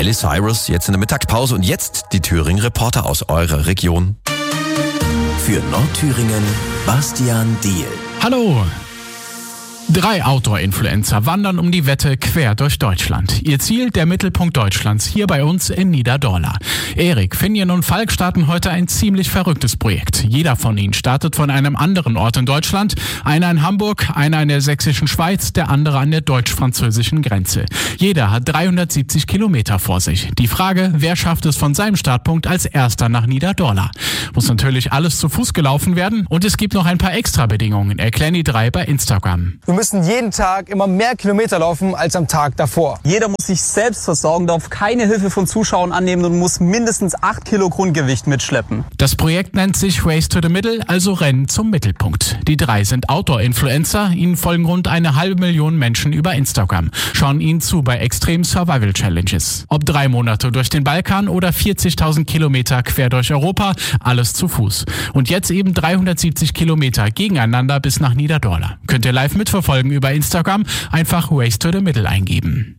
Miley Cyrus jetzt in der Mittagspause und jetzt die Thüringen-Reporter aus eurer Region. Für Nordthüringen Bastian Diehl. Hallo! 3 Outdoor-Influencer wandern um die Wette quer durch Deutschland. Ihr Ziel, der Mittelpunkt Deutschlands, hier bei uns in Niederdorla. Erik, Finjen und Falk starten heute ein ziemlich verrücktes Projekt. Jeder von ihnen startet von einem anderen Ort in Deutschland. Einer in Hamburg, einer in der sächsischen Schweiz, der andere an der deutsch-französischen Grenze. Jeder hat 370 Kilometer vor sich. Die Frage, wer schafft es von seinem Startpunkt als erster nach Niederdorla? Muss natürlich alles zu Fuß gelaufen werden und es gibt noch ein paar Extra-Bedingungen, erklären die 3 bei Instagram. Wir müssen jeden Tag immer mehr Kilometer laufen als am Tag davor. Jeder muss sich selbst versorgen, darf keine Hilfe von Zuschauern annehmen und muss mindestens 8 Kilo Grundgewicht mitschleppen. Das Projekt nennt sich Race to the Middle, also Rennen zum Mittelpunkt. Die 3 sind Outdoor-Influencer, ihnen folgen rund 500.000 Menschen über Instagram, schauen ihnen zu bei Extreme Survival Challenges. Ob 3 Monate durch den Balkan oder 40.000 Kilometer quer durch Europa, alles zu Fuß. Und jetzt eben 370 Kilometer gegeneinander bis nach Niederdorla. Könnt ihr live mitverfolgen über Instagram, einfach Race to the Middle eingeben.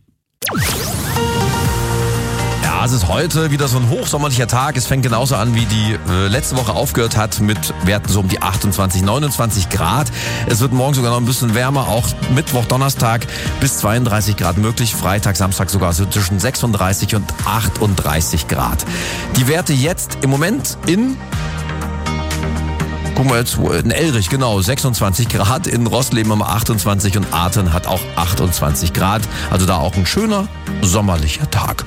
Ja, es ist heute wieder so ein hochsommerlicher Tag. Es fängt genauso an, wie die letzte Woche aufgehört hat, mit Werten so um die 28, 29 Grad. Es wird morgen sogar noch ein bisschen wärmer, auch Mittwoch, Donnerstag bis 32 Grad möglich. Freitag, Samstag sogar so zwischen 36 und 38 Grad. Die Werte jetzt im Moment gucken wir jetzt, in Elrich, genau, 26 Grad, in Rossleben haben wir 28 und Arthen hat auch 28 Grad. Also da auch ein schöner sommerlicher Tag.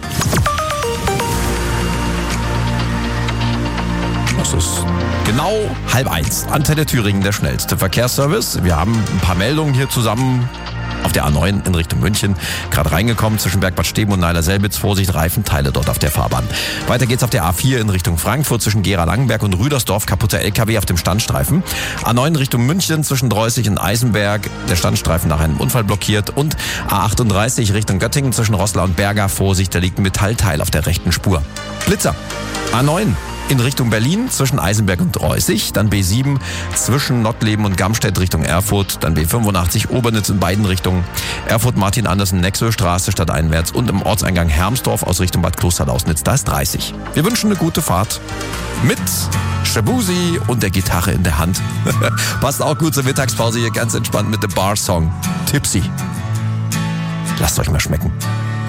Das ist genau 12:30. Antenne Thüringen, der schnellste Verkehrsservice. Wir haben ein paar Meldungen hier zusammen. Auf der A9 in Richtung München, gerade reingekommen zwischen Bergbad Steben und Neiler-Selbitz. Vorsicht, Reifenteile dort auf der Fahrbahn. Weiter geht's auf der A4 in Richtung Frankfurt zwischen Gera-Langenberg und Rüdersdorf. Kaputter LKW auf dem Standstreifen. A9 Richtung München zwischen Dreußig und Eisenberg. Der Standstreifen nach einem Unfall blockiert. Und A38 Richtung Göttingen zwischen Roßla und Berga. Vorsicht, da liegt ein Metallteil auf der rechten Spur. Blitzer. A9 in Richtung Berlin zwischen Eisenberg und Dreußig, dann B7 zwischen Nottleben und Gamstedt Richtung Erfurt, dann B85 Obernitz in beiden Richtungen, Erfurt Martin Andersen Nexöstraße stadteinwärts und im Ortseingang Hermsdorf aus Richtung Bad Klosterlausnitz, da ist 30. Wir wünschen eine gute Fahrt mit Shabuzi und der Gitarre in der Hand. Passt auch gut zur Mittagspause hier, ganz entspannt mit dem Bar-Song Tipsy. Lasst euch mal schmecken.